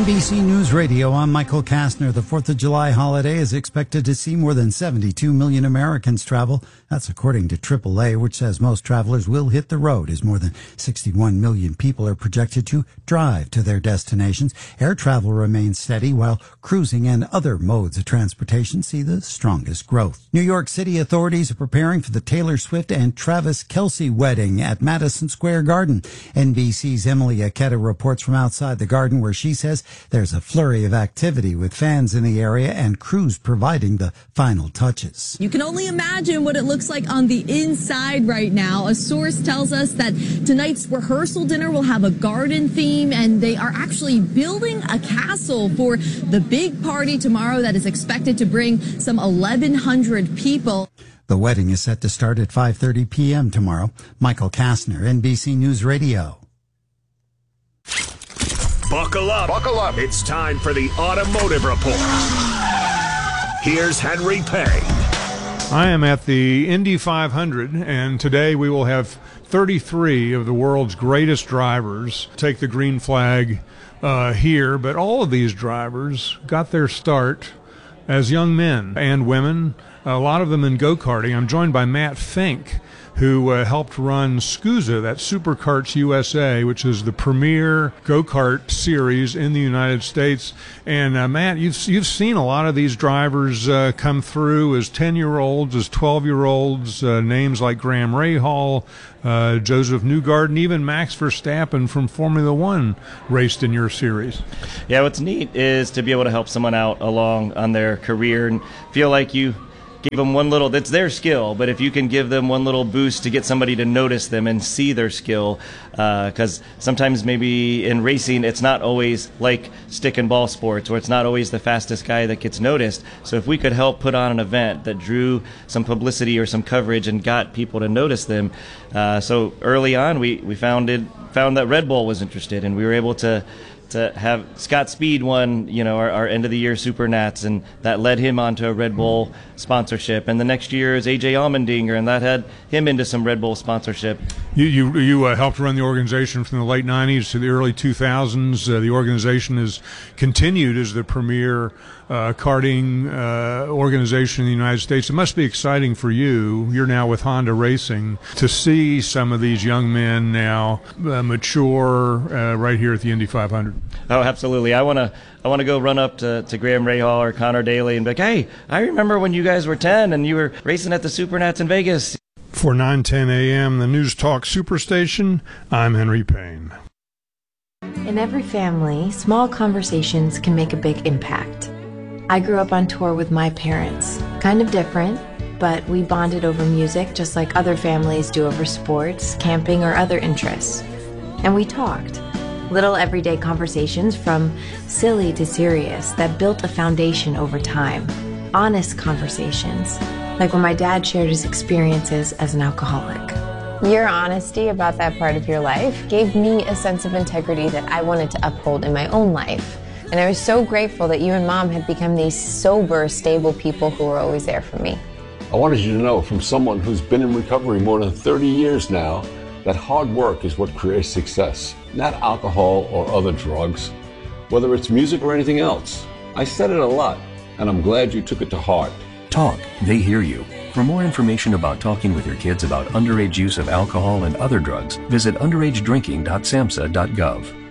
NBC News Radio, I'm Michael Kastner. The 4th of July holiday is expected to see more than 72 million Americans travel. That's according to AAA, which says most travelers will hit the road as more than 61 million people are projected to drive to their destinations. Air travel remains steady while cruising and other modes of transportation see the strongest growth. New York City authorities are preparing for the Taylor Swift and Travis Kelce wedding at Madison Square Garden. NBC's Emily Aketa reports from outside the garden where she says there's a flurry of activity with fans in the area and crews providing the final touches. You can only imagine what it looks like on the inside right now. A source tells us that tonight's rehearsal dinner will have a garden theme, and they are actually building a castle for the big party tomorrow that is expected to bring some 1,100 people. The wedding is set to start at 5:30 p.m. tomorrow. Michael Kastner, NBC News Radio. Buckle up. Buckle up. It's time for the Automotive Report. Here's Henry Payne. I am at the Indy 500, and today we will have 33 of the world's greatest drivers take the green flag here. But all of these drivers got their start as young men and women, a lot of them in go-karting. I'm joined by Matt Fink, who helped run SCUSA, that's Superkarts USA, which is the premier go-kart series in the United States. And Matt, you've seen a lot of these drivers come through as 10-year-olds, as 12-year-olds, names like Graham Rahal, Joseph Newgarden, even Max Verstappen from Formula One raced in your series. Yeah, what's neat is to be able to help someone out along on their career and feel like you give them one little, that's their skill, but if you can give them one little boost to get somebody to notice them and see their skill, because sometimes maybe in racing it's not always like stick and ball sports, or it's not always the fastest guy that gets noticed. So if we could help put on an event that drew some publicity or some coverage and got people to notice them, so early on we found that Red Bull was interested, and we were able to have Scott Speed won, our end of the year Super Nats, and that led him onto a Red Bull sponsorship. And the next year is AJ Allmendinger, and that had him into some Red Bull sponsorship. You helped run the organization from the late 90s to the early 2000s. The organization has continued as the premier karting organization in the United States. It must be exciting for you. You're now with Honda Racing to see some of these young men now mature right here at the Indy 500. Oh, absolutely. I want to go run up to Graham Rahal or Connor Daly and be like, hey, I remember when you guys were 10 and you were racing at the Super Nats in Vegas. For 9:10 a.m., the News Talk Superstation, I'm Henry Payne. In every family, small conversations can make a big impact. I grew up on tour with my parents. Kind of different, but we bonded over music just like other families do over sports, camping, or other interests. And we talked. Little everyday conversations from silly to serious that built a foundation over time. Honest conversations, like when my dad shared his experiences as an alcoholic. Your honesty about that part of your life gave me a sense of integrity that I wanted to uphold in my own life. And I was so grateful that you and Mom had become these sober, stable people who were always there for me. I wanted you to know from someone who's been in recovery more than 30 years now that hard work is what creates success, not alcohol or other drugs, whether it's music or anything else. I said it a lot, and I'm glad you took it to heart. Talk, they hear you. For more information about talking with your kids about underage use of alcohol and other drugs, visit underagedrinking.samhsa.gov.